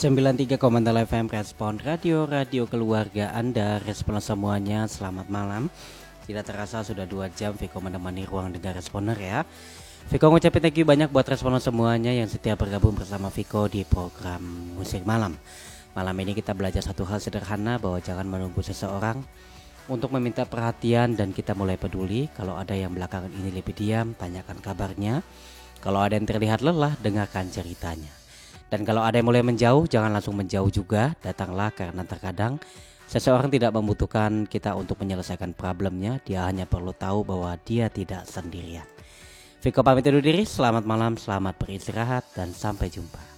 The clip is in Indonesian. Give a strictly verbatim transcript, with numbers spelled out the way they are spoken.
sembilan tiga koma nol F M Respon Radio, radio keluarga Anda. Respon semuanya, selamat malam. Tidak terasa sudah dua jam Viko menemani ruang dengar Responer ya. Viko ngucapin thank you banyak buat responer semuanya yang setiap bergabung bersama Viko di program Musik Malam. Malam ini kita belajar satu hal sederhana, bahwa jangan menunggu seseorang untuk meminta perhatian dan kita mulai peduli. Kalau ada yang belakangan ini lebih diam, tanyakan kabarnya. Kalau ada yang terlihat lelah, dengarkan ceritanya. Dan kalau ada yang mulai menjauh, jangan langsung menjauh juga, datanglah, karena terkadang seseorang tidak membutuhkan kita untuk menyelesaikan problemnya. Dia hanya perlu tahu bahwa dia tidak sendirian. Viko pamit undur diri, selamat malam, selamat beristirahat, dan sampai jumpa.